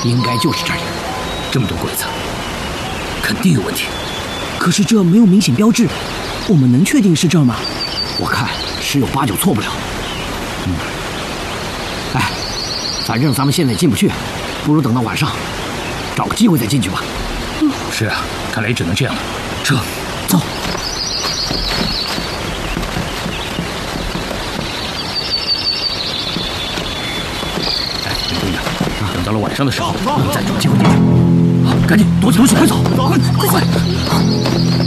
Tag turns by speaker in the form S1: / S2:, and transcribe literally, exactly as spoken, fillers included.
S1: 应该就是这里。这么多鬼子，肯定有问题。
S2: 可是这没有明显标志，我们能确定是这儿吗？
S1: 我看十有八九错不了。嗯，哎，反正咱们现在进不去，不如等到晚上，找个机会再进去吧。
S3: 嗯，是啊，看来也只能这样了。撤，
S2: 走。
S3: 哎，林队长，等到了晚上的时候，我们再找机会进去。好，赶紧躲起来，快走，
S2: 快快快！